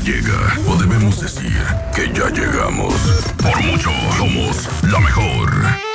llega, o debemos decir que ya llegamos. Por mucho, somos la mejor.